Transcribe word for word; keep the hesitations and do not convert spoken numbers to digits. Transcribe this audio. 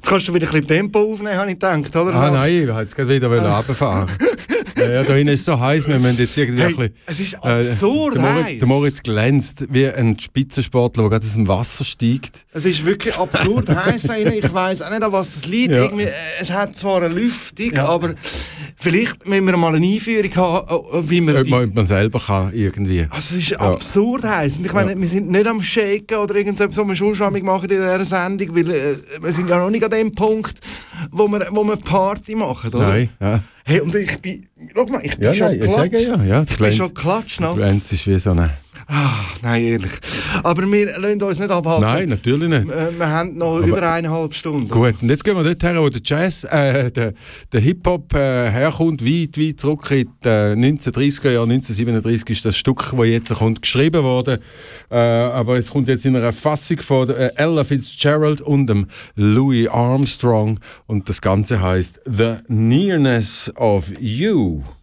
kannst du wieder ein bisschen Tempo aufnehmen, habe ich gedacht, oder? Ah nein, ich wollte jetzt gerade wieder runterfahren. Ja, da hinten ist es so heiß, wir müssen jetzt irgendwie Hey, ein bisschen... es ist absurd äh, der, Moritz, heiß. der Moritz glänzt wie ein Spitzensportler, der gerade aus dem Wasser steigt. Es ist wirklich absurd heiß da drin. Ich weiss auch nicht, an was das liegt. Ja. Irgendwie, äh, es hat zwar eine Lüftung, Ja. aber vielleicht müssen wir mal eine Einführung haben, wie man Ob die... man, ob man selber kann, irgendwie. Also es ist Ja. absurd heiß. Und ich meine, wir sind nicht am Shaken oder irgendetwas, was wir schon schon machen in dieser Sendung, weil äh, wir sind ja noch nicht an dem Punkt, wo wir, wo wir Party machen, oder? Nein, ja. Hey, und ich bin... Schau mal, ich bin Ja, schon nein, ich klatsch. sage ja. ja Ich bin schon klatschnass. Glänz ist wie so eine... Ah, nein, ehrlich. Aber wir lassen uns nicht abhalten. Nein, natürlich nicht. Äh, Wir haben noch Aber- über eineinhalb Stunden. Gut, und jetzt gehen wir dort her, wo der Jazz, äh, der, der Hip-Hop äh, herkommt, weit, weit zurück in die äh, neunzehnhundertdreißiger Jahre. neunzehnhundertsiebenunddreißig ist das Stück, das jetzt kommt, geschrieben worden. Äh, aber es kommt jetzt in einer Fassung von äh, Ella Fitzgerald und dem Louis Armstrong. Und das Ganze heißt The Nearness of You.